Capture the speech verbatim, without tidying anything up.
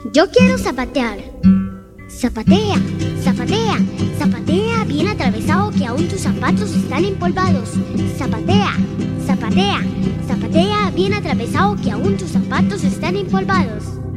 Yo quiero zapatear. Zapatea, zapatea, zapatea bien atravesado que aún tus zapatos están empolvados. Zapatea, zapatea, zapatea bien atravesado que aún tus zapatos están empolvados.